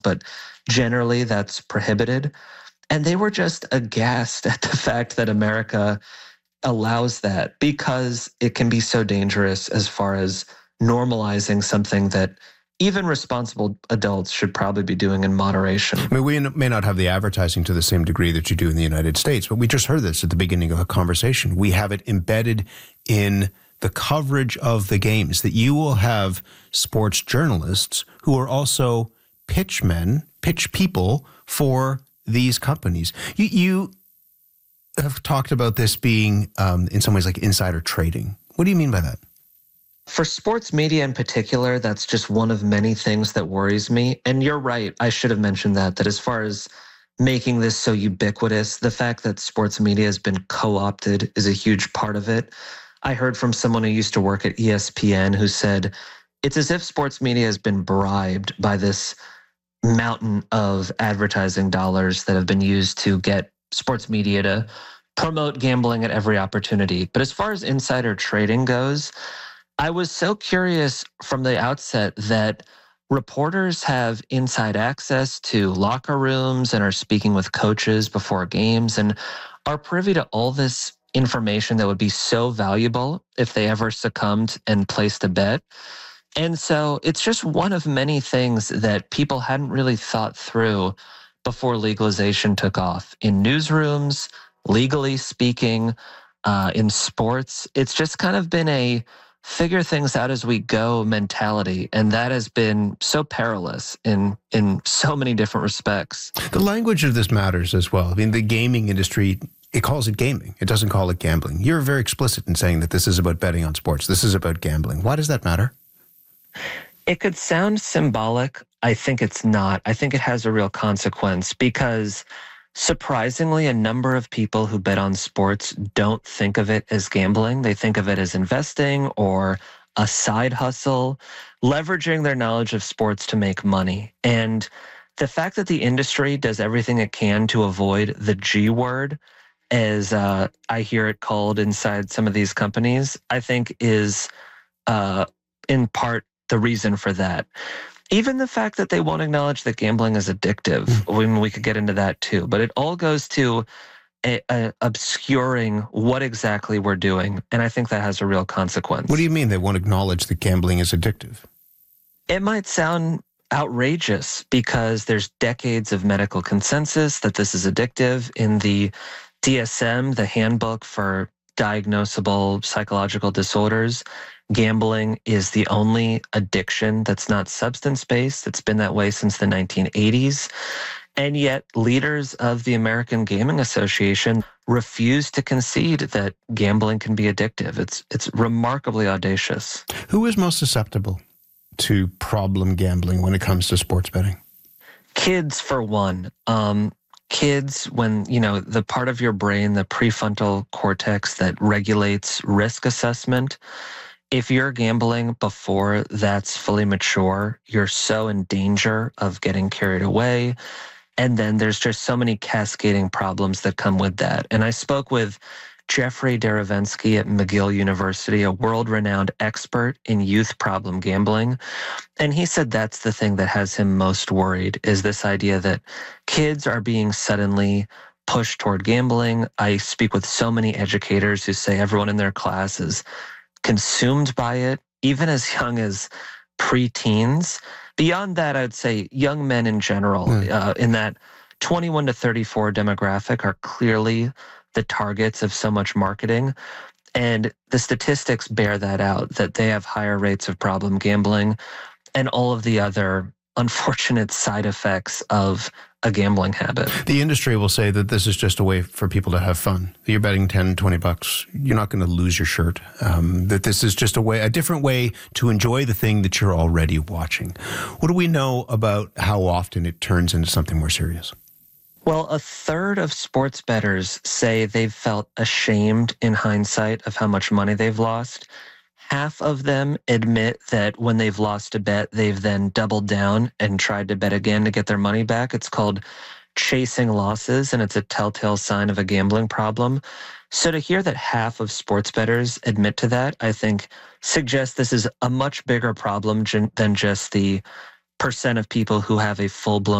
but generally that's prohibited. And they were just aghast at the fact that America allows that because it can be so dangerous as far as normalizing something that even responsible adults should probably be doing in moderation. I mean, we may not have the advertising to the same degree that you do in the United States, but we just heard this at the beginning of the conversation. We have it embedded in the coverage of the games, that you will have sports journalists who are also pitch people for these companies. You have talked about this being, in some ways, like insider trading. What do you mean by that? For sports media in particular, that's just one of many things that worries me. And you're right, I should have mentioned that as far as making this so ubiquitous, the fact that sports media has been co-opted is a huge part of it. I heard from someone who used to work at ESPN who said, it's as if sports media has been bribed by this mountain of advertising dollars that have been used to get sports media to promote gambling at every opportunity. But as far as insider trading goes, I was so curious from the outset that reporters have inside access to locker rooms and are speaking with coaches before games and are privy to all this information that would be so valuable if they ever succumbed and placed a bet. And so it's just one of many things that people hadn't really thought through before legalization took off. In newsrooms, legally speaking, in sports, it's just kind of been a figure things out as we go mentality. And that has been so perilous in so many different respects. The language of this matters as well. I mean, the gaming industry, it calls it gaming. It doesn't call it gambling. You're very explicit in saying that this is about betting on sports. This is about gambling. Why does that matter? It could sound symbolic. I think it's not. I think it has a real consequence because surprisingly, a number of people who bet on sports don't think of it as gambling. They think of it as investing or a side hustle, leveraging their knowledge of sports to make money. And the fact that the industry does everything it can to avoid the G word, as I hear it called inside some of these companies, I think is in part the reason for that. Even the fact that they won't acknowledge that gambling is addictive, we could get into that too, but it all goes to obscuring what exactly we're doing. And I think that has a real consequence. What do you mean they won't acknowledge that gambling is addictive? It might sound outrageous because there's decades of medical consensus that this is addictive. In the DSM, the handbook for diagnosable psychological disorders, gambling is the only addiction that's not substance-based. It's been that way since the 1980s. And yet leaders of the American Gaming Association refuse to concede that gambling can be addictive. It's remarkably audacious. Who is most susceptible to problem gambling when it comes to sports betting? Kids, for one. Kids, when, the part of your brain, the prefrontal cortex that regulates risk assessment, if you're gambling before that's fully mature, you're so in danger of getting carried away. And then there's just so many cascading problems that come with that. And I spoke with Jeffrey Derevensky at McGill University, a world-renowned expert in youth problem gambling. And he said that's the thing that has him most worried, is this idea that kids are being suddenly pushed toward gambling. I speak with so many educators who say everyone in their class is consumed by it, even as young as preteens. Beyond that, I'd say young men in general, in that 21 to 34 demographic, are clearly the targets of so much marketing. And the statistics bear that out, that they have higher rates of problem gambling and all of the other unfortunate side effects of a gambling habit. The industry will say that this is just a way for people to have fun. You're betting 10, 20 bucks. You're not going to lose your shirt. That this is just a different way to enjoy the thing that you're already watching. What do we know about how often it turns into something more serious? Well, a third of sports bettors say they've felt ashamed in hindsight of how much money they've lost. Half of them admit that when they've lost a bet, they've then doubled down and tried to bet again to get their money back. It's called chasing losses, and it's a telltale sign of a gambling problem. So to hear that half of sports bettors admit to that, I think suggests this is a much bigger problem than just the percent of people who have a full blown